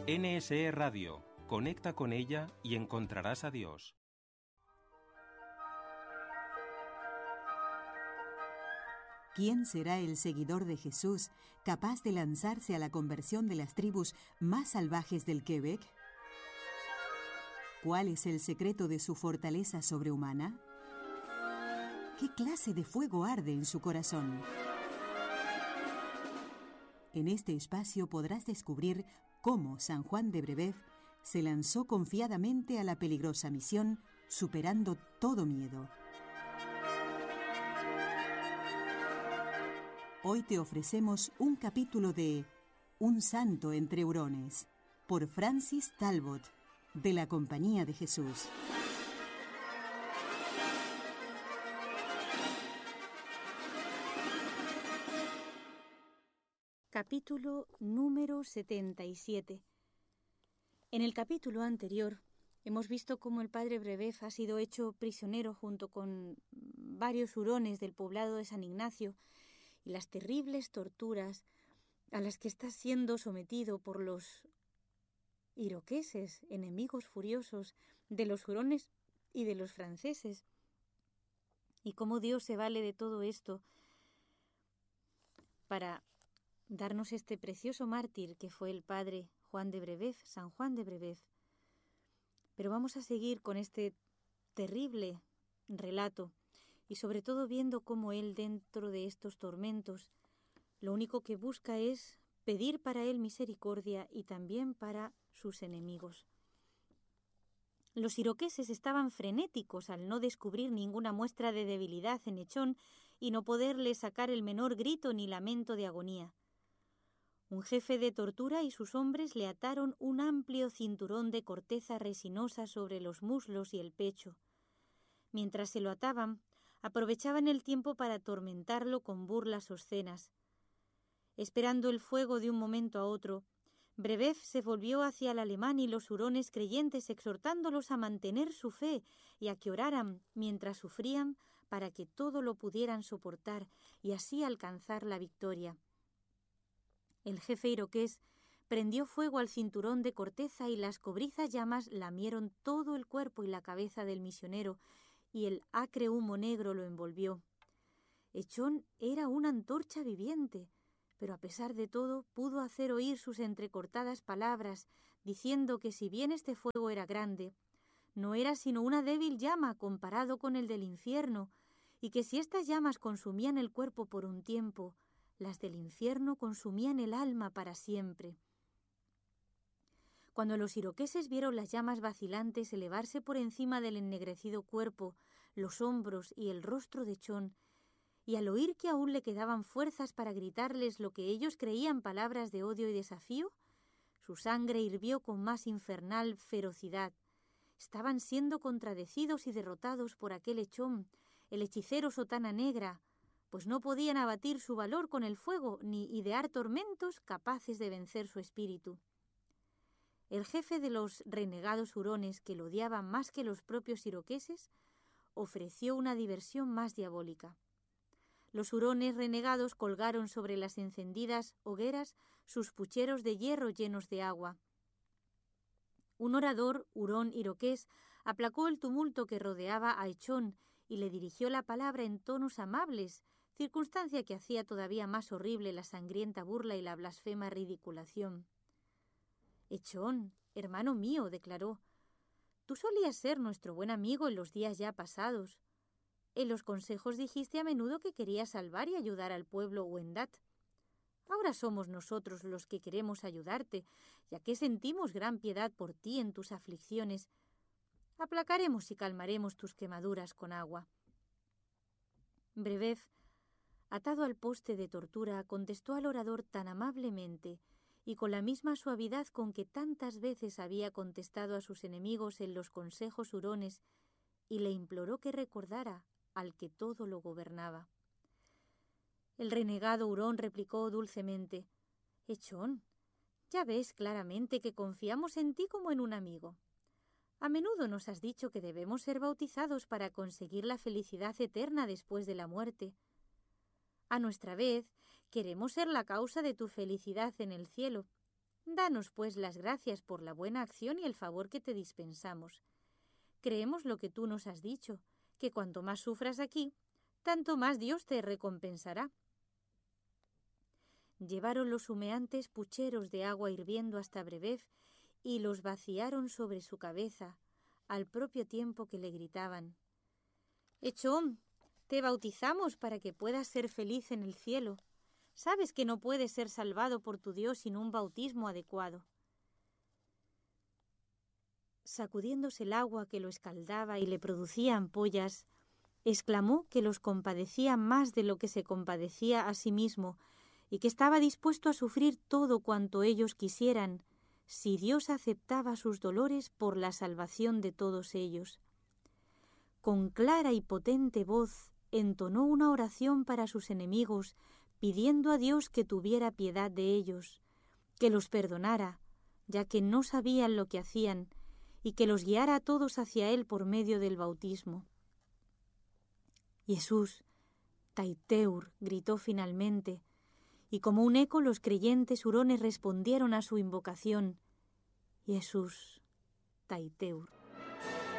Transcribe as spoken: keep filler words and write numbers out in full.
N S E Radio. Conecta con ella y encontrarás a Dios. ¿Quién será el seguidor de Jesús capaz de lanzarse a la conversión de las tribus más salvajes del Quebec? ¿Cuál es el secreto de su fortaleza sobrehumana? ¿Qué clase de fuego arde en su corazón? En este espacio podrás descubrir cómo San Juan de Brébeuf se lanzó confiadamente a la peligrosa misión, superando todo miedo. Hoy te ofrecemos un capítulo de Un santo entre hurones, por Francis Talbot, de la Compañía de Jesús. Capítulo número setenta y siete. En el capítulo anterior hemos visto cómo el padre Brébeuf ha sido hecho prisionero junto con varios hurones del poblado de San Ignacio y las terribles torturas a las que está siendo sometido por los iroqueses, enemigos furiosos de los hurones y de los franceses, y cómo Dios se vale de todo esto para darnos este precioso mártir que fue el padre Juan de Brébeuf, San Juan de Brébeuf. Pero vamos a seguir con este terrible relato y sobre todo viendo cómo él, dentro de estos tormentos, lo único que busca es pedir para él misericordia y también para sus enemigos. Los iroqueses estaban frenéticos al no descubrir ninguna muestra de debilidad en Echón y no poderle sacar el menor grito ni lamento de agonía. Un jefe de tortura y sus hombres le ataron un amplio cinturón de corteza resinosa sobre los muslos y el pecho. Mientras se lo ataban, aprovechaban el tiempo para atormentarlo con burlas obscenas. Esperando el fuego de un momento a otro, Brébeuf se volvió hacia el alemán y los hurones creyentes, exhortándolos a mantener su fe y a que oraran mientras sufrían para que todo lo pudieran soportar y así alcanzar la victoria. El jefe iroqués prendió fuego al cinturón de corteza y las cobrizas llamas lamieron todo el cuerpo y la cabeza del misionero y el acre humo negro lo envolvió. Echón era una antorcha viviente, pero a pesar de todo pudo hacer oír sus entrecortadas palabras, diciendo que si bien este fuego era grande, no era sino una débil llama comparado con el del infierno, y que si estas llamas consumían el cuerpo por un tiempo, las del infierno consumían el alma para siempre. Cuando los iroqueses vieron las llamas vacilantes elevarse por encima del ennegrecido cuerpo, los hombros y el rostro de Echón, y al oír que aún le quedaban fuerzas para gritarles lo que ellos creían palabras de odio y desafío, su sangre hirvió con más infernal ferocidad. Estaban siendo contradecidos y derrotados por aquel Echón, el hechicero sotana negra, pues no podían abatir su valor con el fuego ni idear tormentos capaces de vencer su espíritu. El jefe de los renegados hurones, que lo odiaban más que los propios iroqueses, ofreció una diversión más diabólica. Los hurones renegados colgaron sobre las encendidas hogueras sus pucheros de hierro llenos de agua. Un orador, hurón iroqués, aplacó el tumulto que rodeaba a Echón y le dirigió la palabra en tonos amables, circunstancia que hacía todavía más horrible la sangrienta burla y la blasfema ridiculación. «Echón, hermano mío», declaró, «tú solías ser nuestro buen amigo en los días ya pasados. En los consejos dijiste a menudo que querías salvar y ayudar al pueblo Wendat. Ahora somos nosotros los que queremos ayudarte, ya que sentimos gran piedad por ti en tus aflicciones. Aplacaremos y calmaremos tus quemaduras con agua». Brébeuf, atado al poste de tortura, contestó al orador tan amablemente y con la misma suavidad con que tantas veces había contestado a sus enemigos en los consejos hurones, y le imploró que recordara al que todo lo gobernaba. El renegado hurón replicó dulcemente: «Echón, ya ves claramente que confiamos en ti como en un amigo. A menudo nos has dicho que debemos ser bautizados para conseguir la felicidad eterna después de la muerte. A nuestra vez, queremos ser la causa de tu felicidad en el cielo. Danos, pues, las gracias por la buena acción y el favor que te dispensamos. Creemos lo que tú nos has dicho, que cuanto más sufras aquí, tanto más Dios te recompensará. Llevaron los humeantes pucheros de agua hirviendo hasta Brebev y los vaciaron sobre su cabeza, al propio tiempo que le gritaban: «Echón, te bautizamos para que puedas ser feliz en el cielo. Sabes que no puedes ser salvado por tu Dios sin un bautismo adecuado». Sacudiéndose el agua que lo escaldaba y le producía ampollas, exclamó que los compadecía más de lo que se compadecía a sí mismo y que estaba dispuesto a sufrir todo cuanto ellos quisieran, si Dios aceptaba sus dolores por la salvación de todos ellos. Con clara y potente voz entonó una oración para sus enemigos, pidiendo a Dios que tuviera piedad de ellos, que los perdonara, ya que no sabían lo que hacían, y que los guiara a todos hacia Él por medio del bautismo. «Jesús, Taiteur», gritó finalmente, y como un eco los creyentes hurones respondieron a su invocación: «Jesús, Taiteur».